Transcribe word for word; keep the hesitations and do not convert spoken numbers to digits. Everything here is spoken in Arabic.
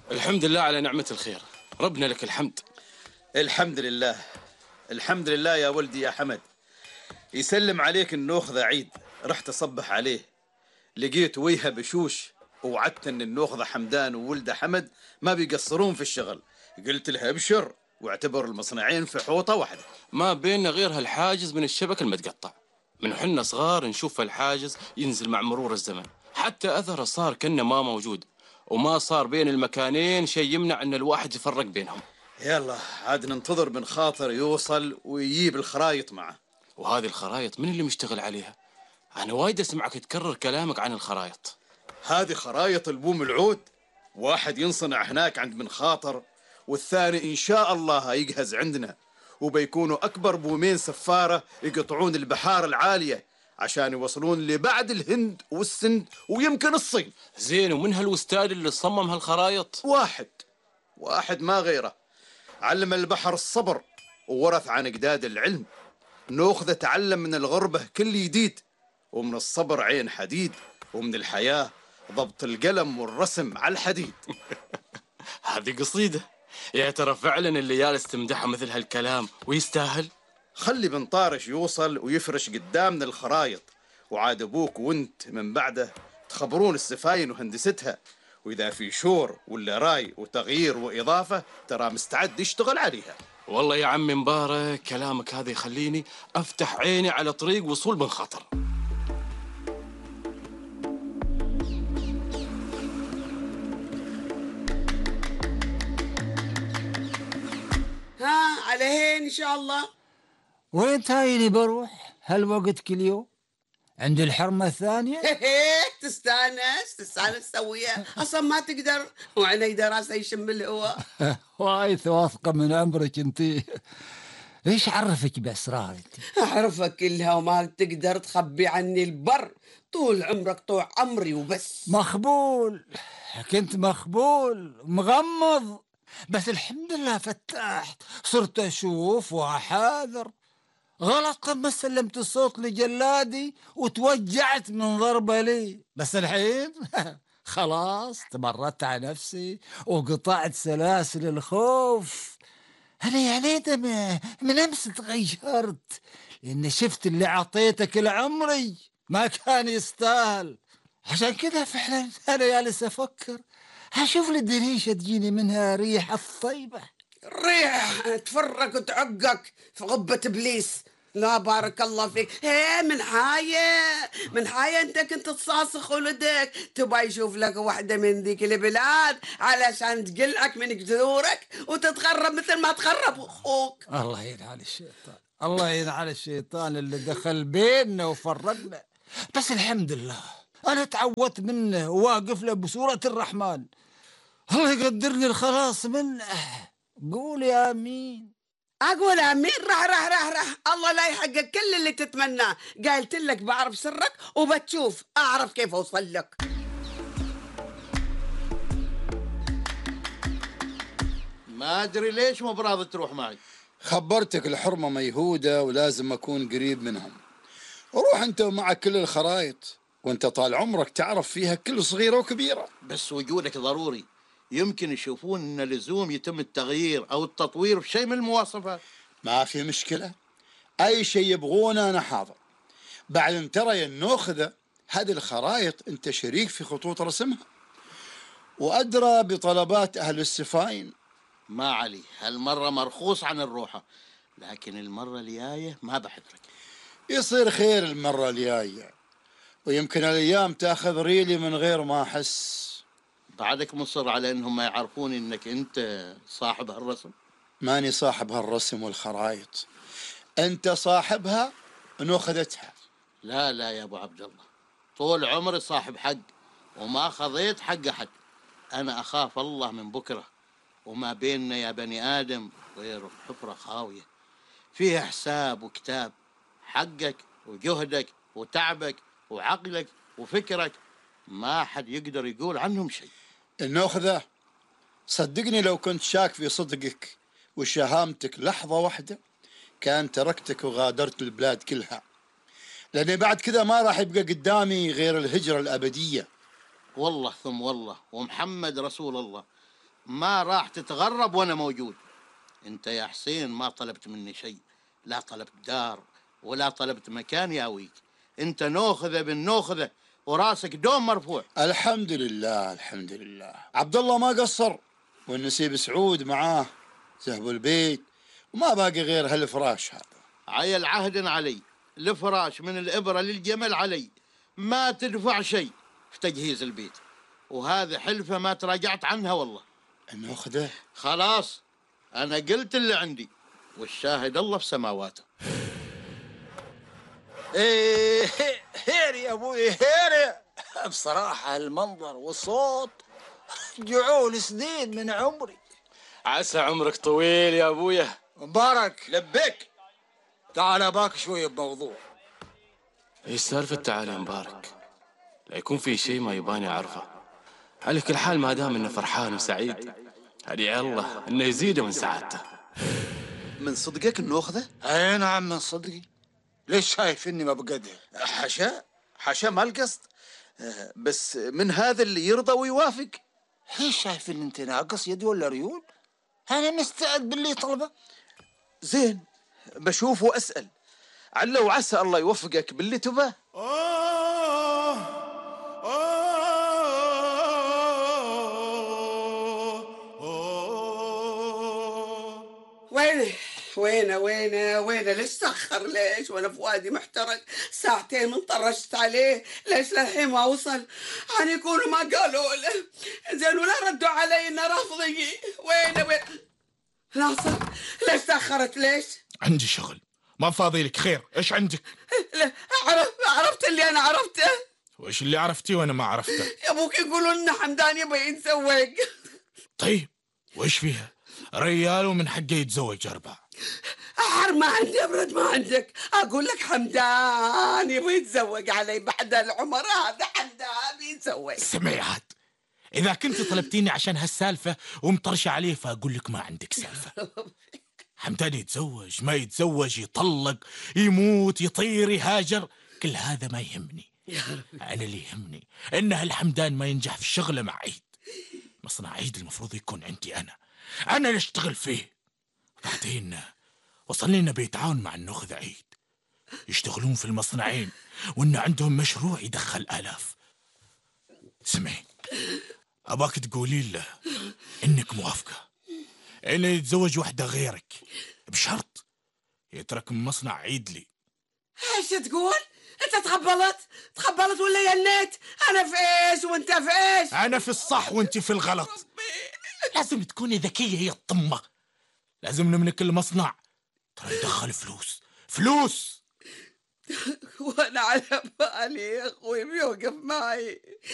الحمد لله على نعمة الخير، ربنا لك الحمد. الحمد لله. الحمد لله يا ولدي يا حمد. يسلم عليك النوخذة عيد. رحت أصبح عليه، لقيت ويها بشوش، ووعدت ان النوخذة حمدان وولده حمد ما بيقصرون في الشغل. قلت لها ابشر، واعتبر المصنعين في حوطة واحدة. ما بيننا غير هالحاجز من الشبك المتقطع، من حنا صغار نشوف الحاجز ينزل مع مرور الزمن، حتى أثره صار كأنه ما موجود، وما صار بين المكانين شيء يمنع ان الواحد يفرق بينهم. يلا عاد ننتظر بن خاطر يوصل ويجيب الخرايط معه. وهذه الخرايط من اللي مشتغل عليها؟ أنا وايد أسمعك تكرر كلامك عن الخرايط. هذه خرايط البوم العود، واحد ينصنع هناك عند بن خاطر، والثاني إن شاء الله يجهز عندنا، وبيكونوا أكبر بومين سفارة يقطعون البحار العالية عشان يوصلون لبعد الهند والسند ويمكن الصين. زين، ومن هالوستاد اللي صمم هالخرايط؟ واحد واحد ما غيره. علم البحر الصبر وورث عن اجداد العلم. نوخذ تعلم من الغربة كل جديد، ومن الصبر عين حديد، ومن الحياة ضبط القلم والرسم على الحديد. هذه قصيدة يا ترى، فعلا اللي جالس تمدحه مثل هالكلام ويستاهل. خلي بن طارش يوصل ويفرش قدامنا الخرايط، وعاد ابوك وانت من بعده تخبرون السفاين وهندستها، واذا في شور ولا راي وتغيير واضافه ترى مستعد يشتغل عليها. والله يا عمي مبارك، كلامك هذا يخليني افتح عيني على طريق وصول بن خاطر. ها على هين ان شاء الله. وين تايني بروح هالوقت كل يوم؟ عند الحرمة الثانية؟ تستانس تستانس تسويها، اصلا ما تقدر وعيني دراسة يشم الهواء. وايث واثقة من عمرك انتي. ايش عرفك باسرار انتي؟ اعرفك كلها وما تقدر تخبي عني البر. طول عمرك طول عمري وبس. مخبول، كنت مخبول مغمض، بس الحمد لله فتحت، صرت اشوف واحاذر. غلط لما سلمت الصوت لجلادي وتوجعت من ضربة لي، بس الحين خلاص تمردت على نفسي وقطعت سلاسل الخوف. أنا يا ليت من أمس تغيرت، لأن شفت اللي عطيتك لعمري ما كان يستاهل. عشان كذا فعلا أنا جالس أفكر هشوف لي دريشة تجيني منها ريحة الطيبة. ريح تفرق وتعقك في غبة إبليس. لا بارك الله فيك. هي من حاية من حاية انت كنت تصاصخ ولدك تبغى يشوف لك واحدة من ذيك البلاد علشان تقلعك من جذورك وتتغرب مثل ما تغرب اخوك. الله ينعل الشيطان، الله ينعل الشيطان اللي دخل بيننا وفرقنا. بس الحمد لله انا تعودت منه وواقف له بصورة الرحمن. الله يقدرني الخلاص منه. قول يا امين. اقول امين. راح راح راح راح الله لا يحقق كل اللي تتمناه. قالت لك بعرف سرك وبتشوف اعرف كيف اوصل لك. ما ادري ليش مو براضي تروح معي. خبرتك الحرمة ميهودة ولازم اكون قريب منهم. روح انت ومعك كل الخرايط، وانت طال عمرك تعرف فيها كل صغيرة وكبيرة. بس وجودك ضروري، يمكن يشوفون ان لزوم يتم التغيير او التطوير في شيء من المواصفات. ما في مشكلة، اي شيء يبغونه انا حاضر. بعد ترى يا النوخذة هذه الخرايط انت شريك في خطوط رسمها وادرى بطلبات اهل السفاين. ما علي، هالمرة مرخوص عن الروحة، لكن المرة الجاية ما بحترك. يصير خير المرة الجاية، ويمكن الايام تاخذ ريلي من غير ما احس. بعدك مصر على انهم ما يعرفون انك انت صاحب هالرسم؟ ماني صاحب هالرسم والخرايط، انت صاحبها ونوخذتها. لا لا يا ابو عبد الله، طول عمري صاحب حق وما خذيت حق احد. انا اخاف الله من بكره، وما بيننا يا بني ادم غير حفره خاويه فيها حساب وكتاب. حقك وجهدك وتعبك وعقلك وفكرك ما حد يقدر يقول عنهم شيء. النوخذة صدقني لو كنت شاك في صدقك وشهامتك لحظة واحدة كان تركتك وغادرت البلاد كلها، لأن بعد كذا ما راح يبقى قدامي غير الهجرة الأبدية. والله ثم والله ومحمد رسول الله، ما راح تتغرب وأنا موجود. أنت يا حسين ما طلبت مني شيء، لا طلبت دار ولا طلبت مكان ياويك. أنت نوخذة بالنوخذة وراسك دوم مرفوع. الحمد لله الحمد لله. عبد الله ما قصر، والنسيب سعود معاه ذهبوا البيت وما باقي غير هالفراش هذا. عيل عهد علي، الفراش من الإبرة للجمل علي، ما تدفع شيء في تجهيز البيت، وهذا حلفة ما تراجعت عنها والله. النوخذة خلاص أنا قلت اللي عندي، والشاهد الله في سماواته. ايه هير يا ابوي هير. بصراحة المنظر والصوت رجعوا سنين من عمري. عسى عمرك طويل يا أبويا. مبارك لبيك. تعال باك شوية بموضوع. ايش سالفة تعال يا مبارك؟ لا يكون في شيء ما يباني أعرفه. على كل حال ما دام إنه فرحان وسعيد، هدي الله إنه يزيده من سعادته. من صدقك النوخذة؟ اي نعم من صدقي. ليش شايف اني ما بقدر؟ حاشا حاشا ما القصد، آه، بس من هذا اللي يرضى ويوافق. ليش شايف ان انت ناقص يد ولا ريول؟ انا مستعد باللي طلبه. زين بشوف وأسأل، عل وعسى الله يوفقك باللي تباه. وينه وينه وينه وينه ليش تأخر؟ ليش وانا فؤادي محترق ساعتين من طرشت عليه، ليش للحين ما وصل؟ عن يكونوا ما قالوا له زين ولا ردوا علي انه رافضي. وينه وين ناصر؟ ليش تأخرت ليش؟ عندي شغل ما فاضي لك. خير ايش عندك؟ لا عرفت عرفت اللي انا عرفته. وايش اللي عرفتي وانا ما عرفته؟ يا ابوك يقولون ان حمدان يبي يتزوج. طيب وايش فيها؟ ريال ومن حقه يتزوج اربع. أحر ما عندي أبرد ما عندك. أقول لك حمدان يبي يتزوج علي بعد العمر هذا. حمدان بيتزوج. سمعي عاد، اذا كنت طلبتيني عشان هالسالفه ومطرشه عليه فاقول لك ما عندك سالفه. حمدان يتزوج ما يتزوج، يطلق يموت يطير يهاجر، كل هذا ما يهمني. انا اللي يهمني ان هالحمدان ما ينجح في الشغله مع عيد. مصنع عيد المفروض يكون عندي انا انا اللي اشتغل فيه. بعدين وصلني انه بيتعاون مع النوخذ عيد يشتغلون في المصنعين، وانه عندهم مشروع يدخل آلاف. سمعي، اباك تقولي له انك موافقه انه يتزوج واحده غيرك، بشرط يترك مصنع عيد لي. ايش تقول؟ انت تقبلت تقبلت ولا ينيت؟ انا في ايش وانت في ايش؟ انا في الصح وانت في الغلط. لازم تكوني ذكيه يا الطمه. لازم نملك المصنع، ترى يدخل فلوس فلوس. وانا على بالي يا اخوي بيوقف معي.